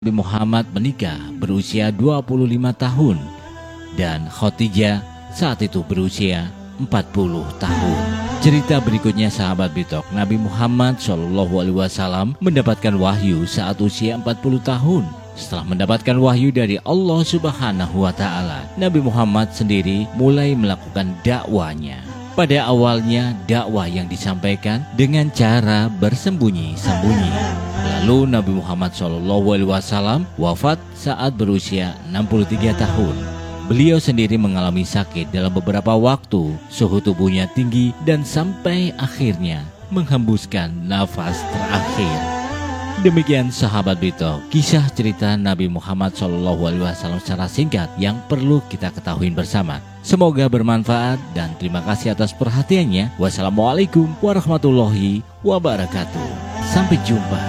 Nabi Muhammad menikah berusia 25 tahun dan Khadijah saat itu berusia 40 tahun. Cerita berikutnya sahabat Bitok, Nabi Muhammad SAW mendapatkan wahyu saat usia 40 tahun. Setelah mendapatkan wahyu dari Allah Subhanahu wa Ta'ala, Nabi Muhammad sendiri mulai melakukan dakwanya. Pada awalnya dakwah yang disampaikan dengan cara bersembunyi-sembunyi. Lalu Nabi Muhammad SAW wafat saat berusia 63 tahun. Beliau sendiri mengalami sakit dalam beberapa waktu, suhu tubuhnya tinggi dan sampai akhirnya menghembuskan nafas terakhir. Demikian sahabat Bito, kisah cerita Nabi Muhammad SAW secara singkat yang perlu kita ketahui bersama. Semoga bermanfaat dan terima kasih atas perhatiannya. Wassalamualaikum warahmatullahi wabarakatuh. Sampai jumpa.